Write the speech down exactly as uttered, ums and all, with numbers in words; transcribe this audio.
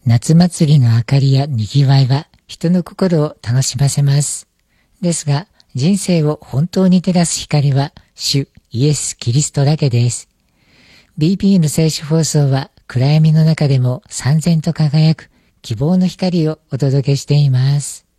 夏祭りの明かりや賑わいは人の心を楽しませます。ですが、人生を本当に照らす光は主イエス・キリストだけです。ビーピー の聖書放送は暗闇の中でも燦然と輝く希望の光をお届けしています。